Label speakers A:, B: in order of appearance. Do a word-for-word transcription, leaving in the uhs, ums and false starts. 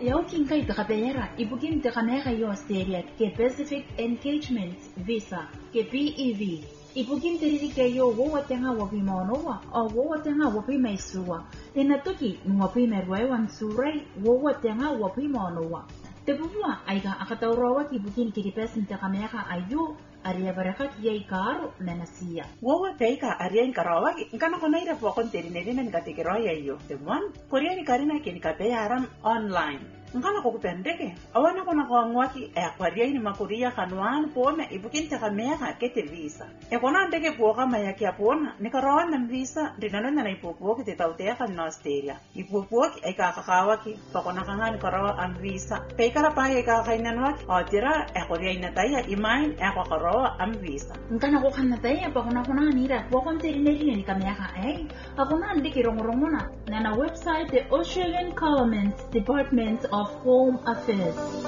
A: Yaukin kay takapera, ibugin takamera yo Australia ke Pacific Engagement Visa ke P E V. Ibugin teriri ke yo wo tenga wapi monowa o wo tenga wapi maisua. Tenatoki wapi merwewan surai wo tenga wapi monowa. Tebua aiga akataurawa ki bugin ki pesin takamera ayu aria baraka ki ai karo menasia.
B: Wo peika aria inkarawa ngana kona ira pokon terineri men katekeroya yo. Temuan Koreani karina ki nikapea aram online. Ngana ko kupendeke awana kona ko ngwaki e akwaria ni makoria kanwan pona ibukin takamera kete visa. E kona ndeke poka mayaki apona nikarawa na visa dinano na ipopo ki tetautea kan Australia. Ipopo ki ai kakakawa ki pakona kanga nikarawa am visa. Peikara pa ai kakainanwa otira e koria inataya imain e kakarawa am visa.
A: Ngana ko kanataya pakona kona nira pokon terineri ni kamera ai akona ndeke rongorongona na na website the Australian Government Department of Home Affairs.